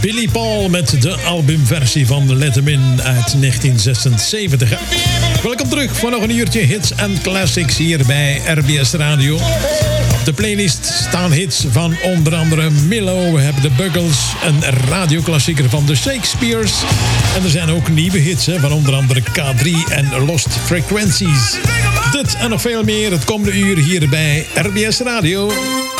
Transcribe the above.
Billy Paul met de albumversie van Let 'Em In uit 1976. Welkom terug voor nog een uurtje hits en classics hier bij RBS Radio. Op de playlist staan hits van onder andere Milo. We hebben de Buggles, een radioklassieker van de Shakespeares. En er zijn ook nieuwe hits van onder andere K3 en Lost Frequencies. Dit en nog veel meer het komende uur hier bij RBS Radio.